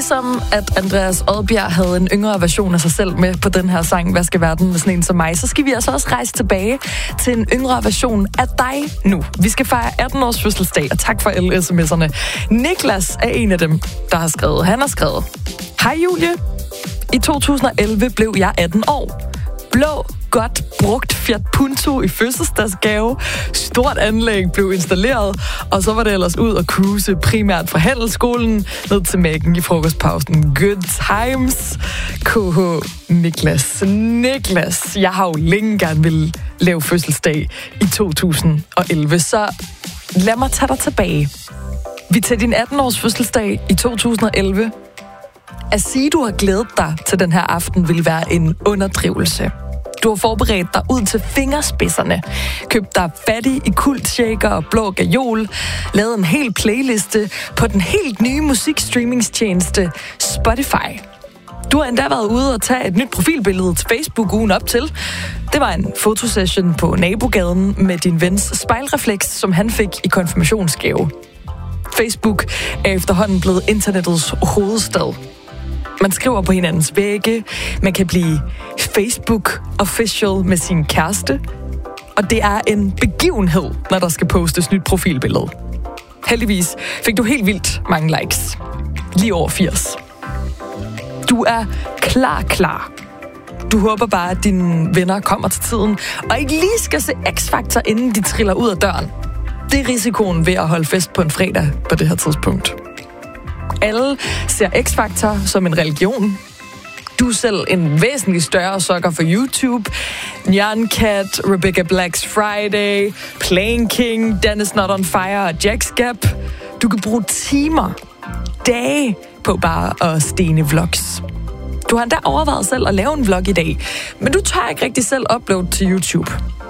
Ligesom at Andreas Odbjerg havde en yngre version af sig selv med på den her sang, Hvad skal verden med sådan en som mig, så skal vi altså også rejse tilbage til en yngre version af dig nu. Vi skal fejre 18 års fødselsdag, og tak for alle sms'erne. Niklas er en af dem, der har skrevet. Han har skrevet: Hej Julie, i 2011 blev jeg 18 år. Blå, godt brugt Fiat Punto i fødselsdagsgave. Stort anlæg blev installeret, og så var det ellers ud og cruise, primært fra handelsskolen ned til Mækken i frokostpausen. Good times. KH Niklas, jeg har jo længe gerne ville lave fødselsdag i 2011, så lad mig tage dig tilbage. Vi til din 18-års fødselsdag i 2011. At sige, du har glædet dig til den her aften, vil være en underdrivelse. Du har forberedt dig ud til fingerspidserne, købt dig fattig i kultshaker og blå gajol, lavet en hel playliste på den helt nye musikstreamingstjeneste Spotify. Du har endda været ude og tage et nyt profilbillede til Facebook ugen op til. Det var en fotosession på nabogaden med din vens spejlrefleks, som han fik i konfirmationsgave. Facebook er efterhånden blevet internettets hovedstad. Man skriver på hinandens vægge, man kan blive Facebook-official med sin kæreste, og det er en begivenhed, når der skal postes nyt profilbillede. Heldigvis fik du helt vildt mange likes. Lige over 80. Du er klar. Du håber bare, at dine venner kommer til tiden, og ikke lige skal se X-Factor, inden de triller ud af døren. Det er risikoen ved at holde fest på en fredag på det her tidspunkt. Alle ser X-Factor som en religion. Du er selv en væsentlig større sukker for YouTube. Nyan Cat, Rebecca Black's Friday, Playing King, Dennis Not On Fire og Jack's Gap. Du kan bruge timer, dage på bare at stene vlogs. Du har endda overvejet selv at lave en vlog i dag, men du tør ikke rigtig selv uploade til YouTube.